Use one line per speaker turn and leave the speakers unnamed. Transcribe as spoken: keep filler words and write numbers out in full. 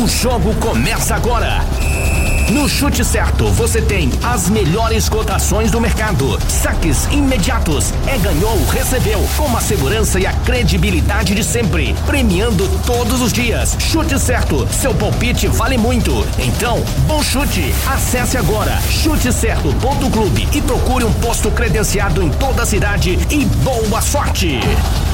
jogo começa agora. No Chute Certo, você tem as melhores cotações do mercado. Saques imediatos. É ganhou, recebeu. Com a segurança e a credibilidade de sempre. Premiando todos os dias. Chute Certo. Seu palpite vale muito. Então, bom chute. Acesse agora chute certo ponto clube e procure um posto credenciado em toda a cidade e boa sorte.